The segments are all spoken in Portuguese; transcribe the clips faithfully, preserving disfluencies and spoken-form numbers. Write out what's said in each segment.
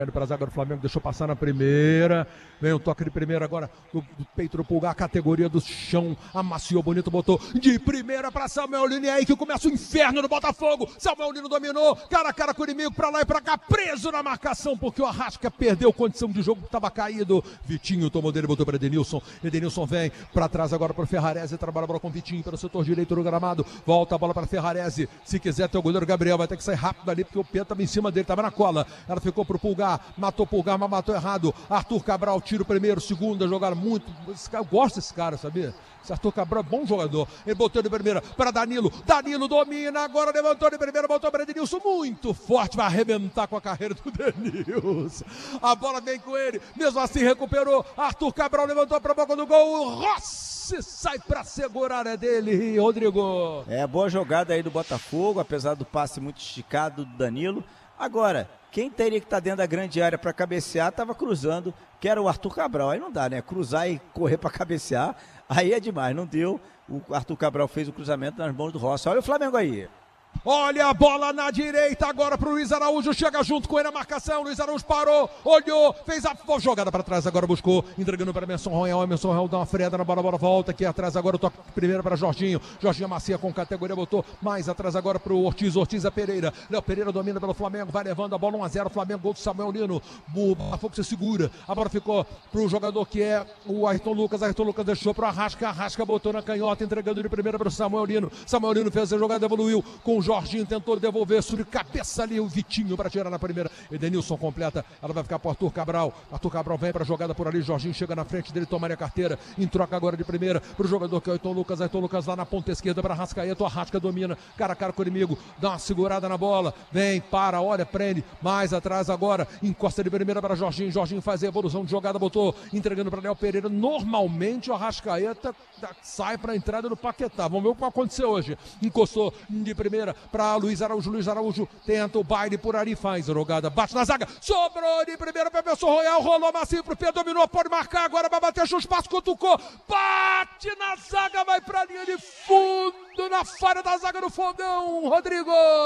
Para a zaga do Flamengo, deixou passar na primeira, vem o toque de primeira agora do, do peito do Pulgar, categoria do chão, amaciou bonito, botou de primeira para Samuel Lino, e aí que começa o inferno do Botafogo. Samuel Lino dominou, cara a cara com o inimigo, para lá e para cá, preso na marcação, porque o Arrasca perdeu condição de jogo, estava caído. Vitinho tomou dele, botou para Edenilson, Edenilson vem para trás agora para o Ferrarese, trabalha a bola com o Vitinho pelo setor direito do gramado, volta a bola para Ferrarese, se quiser ter o goleiro Gabriel, vai ter que sair rápido ali, porque o Pedro estava em cima dele, estava na cola, ela ficou para o Pulgar, matou o Pulgar, mas matou errado. Arthur Cabral tira o primeiro, segunda, jogaram muito. Esse cara, eu gosto desse cara, sabia? Esse Arthur Cabral é bom jogador. Ele botou de primeira para Danilo. Danilo domina, agora levantou de primeira, botou para Edenilson. Muito forte, vai arrebentar com a carreira do Edenilson. A bola vem com ele, mesmo assim recuperou. Arthur Cabral levantou para a boca do gol. Rossi sai para segurar, é dele, Rodrigo. É, boa jogada aí do Botafogo, apesar do passe muito esticado do Danilo. Agora, quem teria que estar dentro da grande área para cabecear, estava cruzando, que era o Arthur Cabral. Aí não dá, né? Cruzar e correr para cabecear, aí é demais. Não deu. O Arthur Cabral fez o cruzamento nas mãos do Rossi. Olha o Flamengo aí. Olha a bola na direita agora pro Luiz Araújo, chega junto com ele a marcação, Luiz Araújo parou, olhou, fez a jogada para trás, agora buscou, entregando para Emerson Royal, Emerson Royal dá uma freada na bola, a bola volta aqui atrás agora, o toque primeiro para Jorginho, Jorginho Macia com categoria, botou mais atrás agora pro Ortiz, Ortiz a Pereira, Léo Pereira domina pelo Flamengo, vai levando a bola um a zero, Flamengo, gol do Samuel Lino, o Botafogo se segura, a bola ficou pro jogador que é o Ayrton Lucas, Ayrton Lucas deixou pro Arrasca, Arrasca botou na canhota, entregando de primeira para o Samuel Lino, Samuel Lino fez a jogada, evoluiu com o Jorginho, tentou devolver, sobre cabeça ali o Vitinho para tirar na primeira, Edenilson completa, ela vai ficar para Arthur Cabral, Arthur Cabral vem para a jogada por ali, Jorginho chega na frente dele, tomaria a carteira, em troca agora de primeira, para o jogador que é o Ayrton Lucas, Ayrton Lucas lá na ponta esquerda para Arrascaeta, o Arrasca domina, cara a cara com o inimigo, dá uma segurada na bola, vem, para, olha, prende, mais atrás agora, encosta de primeira para Jorginho, Jorginho faz a evolução de jogada, botou, entregando para Léo Pereira, normalmente o Arrascaeta sai para a entrada do Paquetá, vamos ver o que vai acontecer hoje, encostou de primeira para Luiz Araújo, Luiz Araújo tenta o baile por ali, faz a jogada, bate na zaga, sobrou de primeira para Emerson Royal, rolou macio pro Pedro, dominou, pode marcar agora, vai bater, achou espaço, cutucou, bate na zaga, vai pra linha de fundo, na falha da zaga do Fogão, Rodrigo!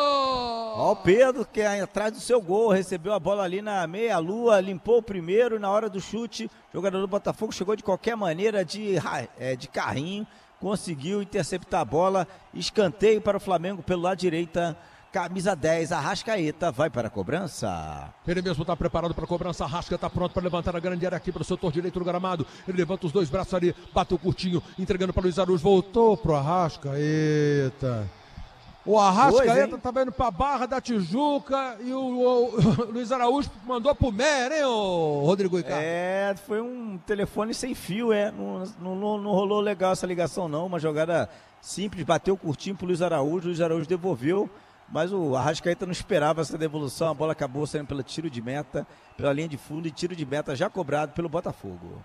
Ó o Pedro, que é atrás do seu gol, recebeu a bola ali na meia-lua, limpou o primeiro, na hora do chute, o jogador do Botafogo chegou de qualquer maneira, de, é, de carrinho, conseguiu interceptar a bola, escanteio para o Flamengo pelo lado direita, camisa dez, Arrascaeta vai para a cobrança. Ele mesmo está preparado para a cobrança, Arrasca está pronto para levantar a grande área aqui para o setor direito do gramado, ele levanta os dois braços ali, bateu curtinho, entregando para Luiz Araújo, voltou para o Arrascaeta. O Arrascaeta tá indo para a Barra da Tijuca e o, o, o Luiz Araújo mandou pro Mer, hein, o Rodrigo Ricardo? É, foi um telefone sem fio, é. Não, não, não rolou legal essa ligação, não. Uma jogada simples, bateu curtinho pro Luiz Araújo, o Luiz Araújo devolveu, mas o Arrascaeta não esperava essa devolução, a bola acabou saindo pelo tiro de meta, pela linha de fundo e tiro de meta já cobrado pelo Botafogo.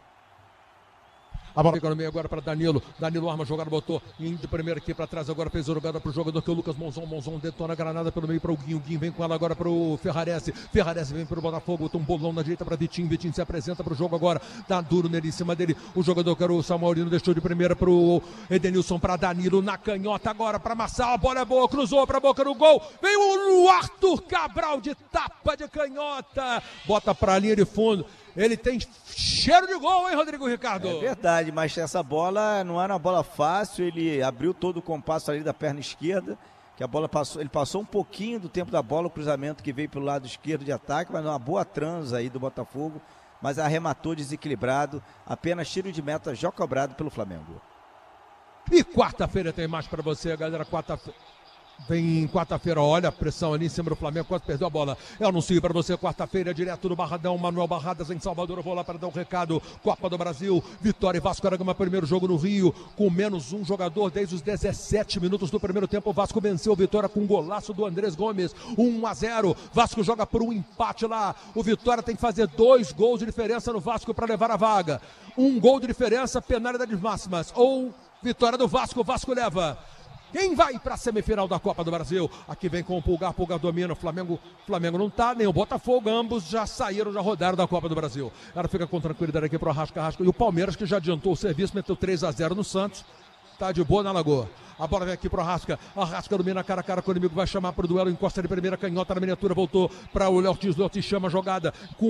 A bola fica no meio agora para Danilo. Danilo arma, jogada, botou indo primeiro aqui para trás. Agora fez a jogada para o jogador que é o Lucas Monzon. Monzon detona a granada pelo meio para o Guinho. Guinho vem com ela agora para o Ferrarese. Ferrarese vem para o Botafogo. Botou um bolão na direita para Vitinho. Vitinho se apresenta para o jogo agora. Tá duro nele, em cima dele. O jogador que era o Samuel Lino deixou de primeira para o Edenilson, para Danilo na canhota agora para Massal. A bola é boa, cruzou para a boca do gol. Vem o Arthur Cabral de tapa de canhota. Bota para a linha de fundo. Ele tem cheiro de gol, hein, Rodrigo Ricardo? É verdade, mas essa bola não era uma bola fácil, ele abriu todo o compasso ali da perna esquerda, que a bola passou, ele passou um pouquinho do tempo da bola, o cruzamento que veio pelo lado esquerdo de ataque, mas uma boa transa aí do Botafogo, mas arrematou desequilibrado, apenas tiro de meta já cobrado pelo Flamengo. E quarta-feira tem mais para você, galera, quarta-feira. Vem quarta-feira, olha a pressão ali em cima do Flamengo, quase perdeu a bola. Eu anuncio para você quarta-feira, direto do Barradão, Manuel Barradas em Salvador. Eu vou lá para dar um recado. Copa do Brasil, Vitória e Vasco da Gama, primeiro jogo no Rio, com menos um jogador desde os dezessete minutos do primeiro tempo. O Vasco venceu o Vitória com um golaço do Andrés Gomes, um a zero. Vasco joga por um empate lá. O Vitória tem que fazer dois gols de diferença no Vasco para levar a vaga. Um gol de diferença, penalidades máximas. Ou vitória do Vasco, o Vasco leva. Quem vai para a semifinal da Copa do Brasil? Aqui vem com o Pulgar, Pulgar domina, o Flamengo, Flamengo não tá, nem o Botafogo, ambos já saíram, já rodaram da Copa do Brasil. Ela fica com tranquilidade aqui para o Arrasca, Arrasca. E o Palmeiras, que já adiantou o serviço, meteu três a zero no Santos. tá de boa na Lagoa. A bola vem aqui pro Arrasca. Arrasca domina cara a cara com o inimigo. Vai chamar pro duelo. Encosta de primeira canhota na miniatura. Voltou para o Léo Ortiz. Léo Ortiz chama a jogada. Com